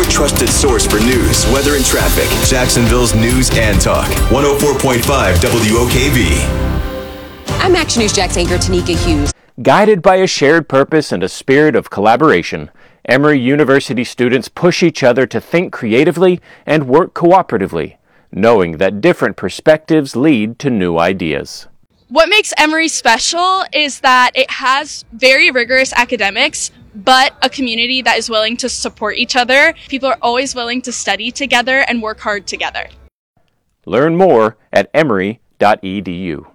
trusted source for news, weather, and traffic. Jacksonville's News and Talk. 104.5 WOKV. I'm Action News Jax anchor Tanika Hughes. Guided by a shared purpose and a spirit of collaboration, Emory University students push each other to think creatively and work cooperatively, knowing that different perspectives lead to new ideas. What makes Emory special is that it has very rigorous academics, but a community that is willing to support each other. People are always willing to study together and work hard together. Learn more at emory.edu.